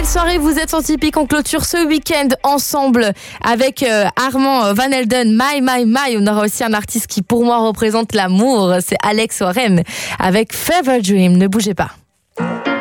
soirée, vous êtes sur Typique. On clôture ce week-end ensemble avec Armand Van Helden, My. On aura aussi un artiste qui pour moi représente l'amour, c'est Alex Warren avec Fever Dream. Ne bougez pas.